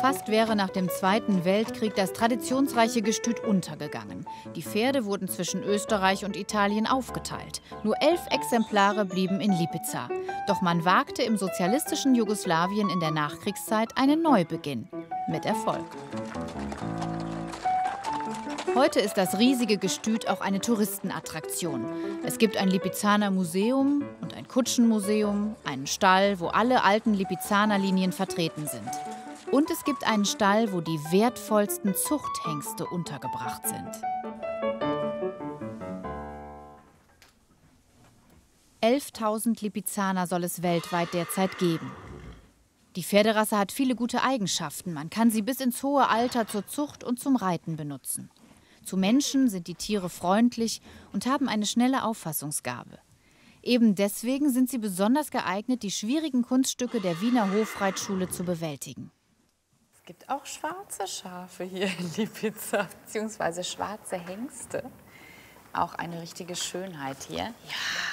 Fast wäre nach dem Zweiten Weltkrieg das traditionsreiche Gestüt untergegangen. Die Pferde wurden zwischen Österreich und Italien aufgeteilt. Nur 11 Exemplare blieben in Lipica. Doch man wagte im sozialistischen Jugoslawien in der Nachkriegszeit einen Neubeginn. Mit Erfolg. Heute ist das riesige Gestüt auch eine Touristenattraktion. Es gibt ein Lipizzana Museum und ein Kutschenmuseum, einen Stall, wo alle alten Lipizzaner-Linien vertreten sind. Und es gibt einen Stall, wo die wertvollsten Zuchthengste untergebracht sind. 11.000 Lipizzaner soll es weltweit derzeit geben. Die Pferderasse hat viele gute Eigenschaften. Man kann sie bis ins hohe Alter zur Zucht und zum Reiten benutzen. Zu Menschen sind die Tiere freundlich und haben eine schnelle Auffassungsgabe. Eben deswegen sind sie besonders geeignet, die schwierigen Kunststücke der Wiener Hofreitschule zu bewältigen. Es gibt auch schwarze Schafe hier in Lipica, beziehungsweise schwarze Hengste. Auch eine richtige Schönheit hier. Ja.